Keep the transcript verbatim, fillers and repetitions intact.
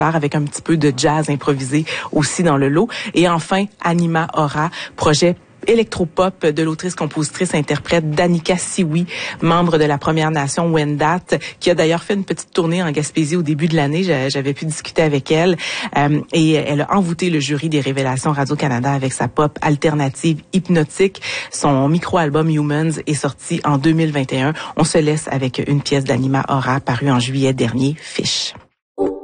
avec un petit peu de jazz improvisé aussi dans le lot. Et enfin, Anima Aura, projet électropop de l'autrice-compositrice-interprète Danica Sioui, membre de la Première Nation Wendat, qui a d'ailleurs fait une petite tournée en Gaspésie au début de l'année. J'avais pu discuter avec elle euh, et elle a envoûté le jury des Révélations Radio-Canada avec sa pop alternative hypnotique. Son micro-album Humans est sorti en deux mille vingt et un. On se laisse avec une pièce d'Anima Aura parue en juillet dernier, Fish.